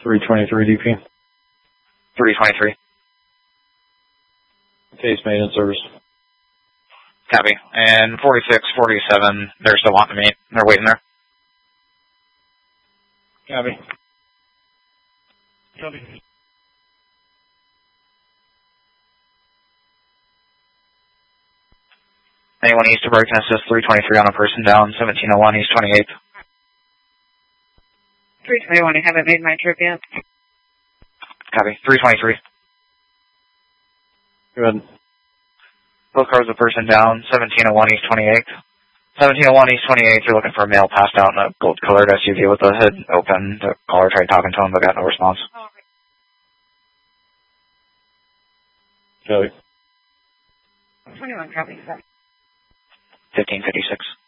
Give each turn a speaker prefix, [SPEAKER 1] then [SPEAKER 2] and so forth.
[SPEAKER 1] 323 DP.
[SPEAKER 2] 323.
[SPEAKER 1] Case maintenance service.
[SPEAKER 2] Copy. And 46, 47, they're still wanting to meet. They're waiting there.
[SPEAKER 1] Copy.
[SPEAKER 3] Copy.
[SPEAKER 2] Anyone east of Brighton assist 323 on a person down, 1701 East 28th.
[SPEAKER 4] 321, I haven't made my trip yet.
[SPEAKER 2] Copy. 323.
[SPEAKER 1] Go ahead.
[SPEAKER 2] Both cars a person down, 1701 East 28th. 1701 East 28th, you're looking for a male passed out in a gold-colored SUV with the hood open. The caller tried talking to him, but got no response.
[SPEAKER 1] Copy.
[SPEAKER 4] 21, copy, sir.
[SPEAKER 2] 1556.